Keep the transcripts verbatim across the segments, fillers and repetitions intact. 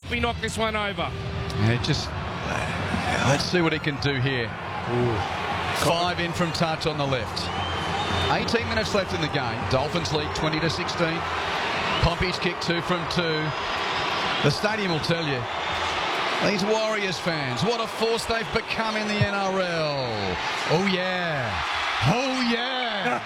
Pompey knock this one over. Yeah, just uh, let's see what he can do here. Ooh. Five in from touch on the left. eighteen minutes left in the game. Dolphins lead twenty to sixteen. Pompey's kick two from two. The stadium will tell you. These Warriors fans, what a force they've become in the N R L. Oh yeah. Oh yeah.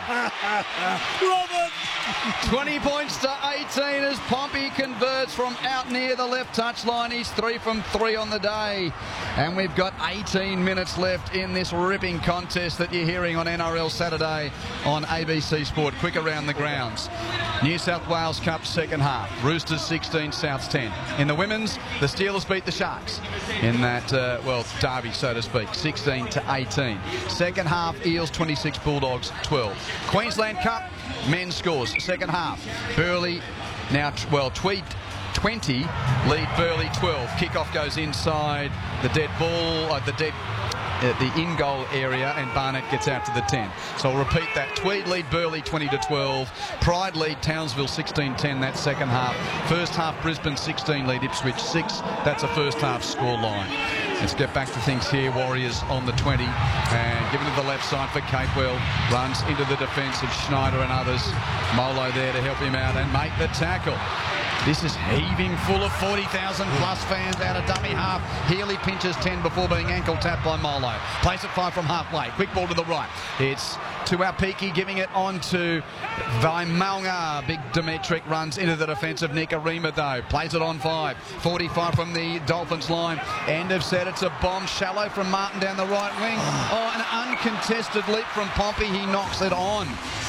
Robert. twenty points to eighteen as Pompey converts from out near the left touchline. He's three from three on the day. And we've got eighteen minutes left in this ripping contest that you're hearing on N R L Saturday on A B C Sport. Quick around the grounds. New South Wales Cup second half. Roosters sixteen, Souths ten. In the women's, the Steelers beat the Sharks in that, uh, well, derby, so to speak, sixteen to eighteen. Second half, Eels twenty-six, Bulldogs twelve. Queensland Cup, men's scores, second half. Burleigh, now, well, Tweed twenty, lead Burleigh twelve. Kickoff goes inside the dead ball, uh, the dead Uh, the in-goal area, and Barnett gets out to the ten. So I'll repeat that. Tweed lead Burleigh twenty to twelve. Pride lead Townsville sixteen ten, that second half. First half Brisbane sixteen lead Ipswich six. That's a first half score line. Let's get back to things here. Warriors on the twenty and given to the left side for Capewell. Runs into the defence of Schneider and others. Molo there to help him out and make the tackle. This is heaving full of forty thousand plus fans out of dummy half. Healy pinches ten before being ankle tapped by Molo. Plays it five from halfway. Quick ball to the right. It's to Aupiki, giving it on to Vaimaunga. Big Demetric runs into the defence of Nikarima though. Plays it on five. forty-five from the Dolphins line. End of set. It's a bomb shallow from Martin down the right wing. Oh, an uncontested leap from Pompey. He knocks it on.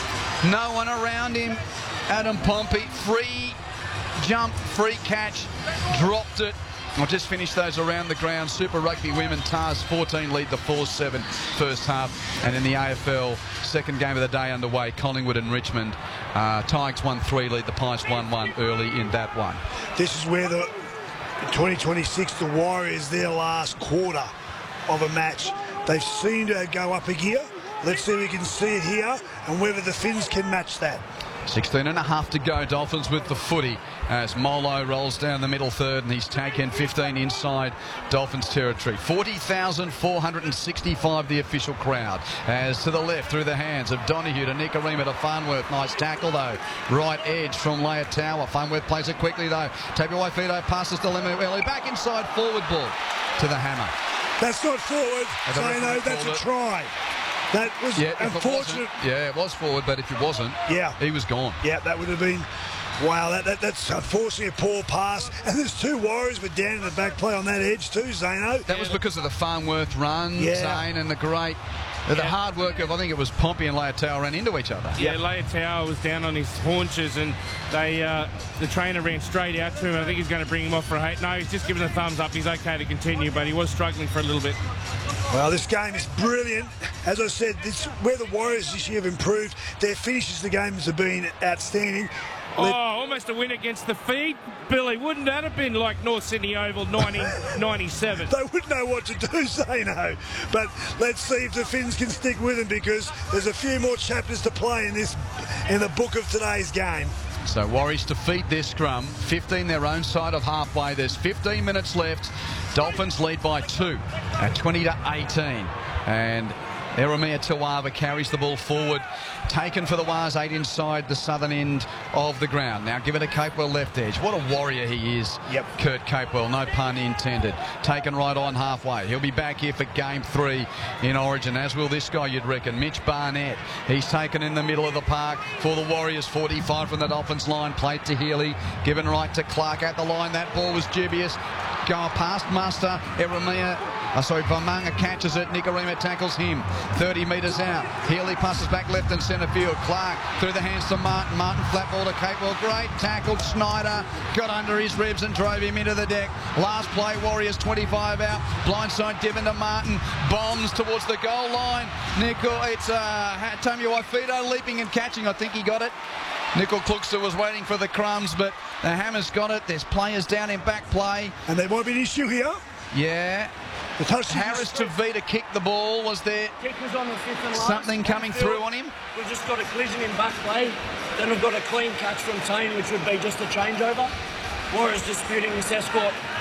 No one around him. Adam Pompey, free jump, free catch, dropped it. I'll just finish those around the ground. Super Rugby women, Tars fourteen lead the four seven first half. And in the A F L, second game of the day underway, Collingwood and Richmond. Uh, Tigers one three lead the Pies one one early in that one. This is where the in twenty twenty-six, the Warriors, their last quarter of a match. They seem to go up a gear. Let's see if we can see it here and whether the Finns can match that. sixteen and a half to go. Dolphins with the footy as Molo rolls down the middle third and he's taken fifteen inside Dolphins territory. forty thousand four hundred sixty-five the official crowd. As to the left through the hands of Donahue to Nikarima to Farnworth. Nice tackle though. Right edge from Leia Tower. Farnworth plays it quickly though. Tabuai Fido passes to Lemuelu. Back inside, forward ball to the hammer. That's not forward. And So no, that's a it. try. That was yeah, unfortunate. It yeah, it was forward, but if it wasn't, yeah, he was gone. Yeah, that would have been, wow, that, that that's unfortunately a poor pass. And there's two Warriors with down in the back play on that edge too, Zano. That was because of the Farnworth run, yeah. Zane, and the great, the yeah. hard work of, I think it was Pompey and Leitao ran into each other. Yeah, Leitao was down on his haunches and they uh, the trainer ran straight out to him. I think he's going to bring him off for a hate. No, he's just given a thumbs up. He's okay to continue, but he was struggling for a little bit. Well, this game is brilliant. As I said, this where the Warriors this year have improved. Their finishes the games have been outstanding. Oh, almost a win against the feed, Billy. Wouldn't that have been like North Sydney Oval nineteen ninety-seven? They wouldn't know what to do, Zano. But let's see if the Finns can stick with them because there's a few more chapters to play in this in the book of today's game. So Warriors to feed their scrum. fifteen their own side of halfway. There's fifteen minutes left. Dolphins lead by two at twenty to eighteen. And Eremia Tawava carries the ball forward. Taken for the Wars, eight inside the southern end of the ground. Now give it to Capewell left edge. What a warrior he is, yep. Kurt Capewell, no pun intended. Taken right on halfway. He'll be back here for game three in Origin, as will this guy, you'd reckon, Mitch Barnett. He's taken in the middle of the park for the Warriors, forty-five from the Dolphins line. Played to Healy, given right to Clark at the line. That ball was dubious. Go past Master, Eremia, uh, sorry, Vaimaunga catches it. Nikarima tackles him. thirty metres out. Healy passes back left and centre field. Clark through the hands to Martin. Martin flat ball to Capewell. Great tackle. Schneider got under his ribs and drove him into the deck. Last play, Warriors twenty-five out. Blindside given to Martin. Bombs towards the goal line. Nickel, it's uh, Tamuai Fido leaping and catching. I think he got it. Nickel Kluxer was waiting for the crumbs, but the Hammers got it. There's players down in back play. And there might be an issue here. Yeah. The touch Harris to Vita kicked the ball. Was there Kick was on the fifth and last. something coming through on him? We've just got a collision in back play. Then we've got a clean catch from Tane, which would be just a changeover. Warriors disputing this escort.